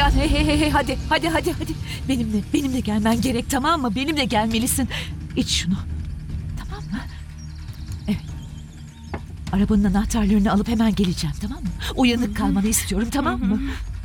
Reyhan, hey, hadi. Benimle gelmen gerek, tamam mı? Benimle gelmelisin. İç şunu. Tamam mı? Evet. Arabanın anahtarlarını alıp hemen geleceğim, tamam mı? Uyanık kalmanı istiyorum, tamam mı?